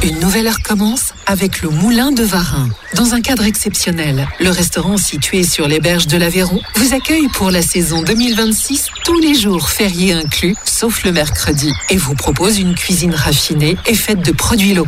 Une nouvelle heure commence avec le Moulin de Varin. Dans un cadre exceptionnel, le restaurant situé sur les berges de l'Aveyron vous accueille pour la saison 2026, tous les jours fériés inclus, sauf le mercredi, et vous propose une cuisine raffinée et faite de produits locaux.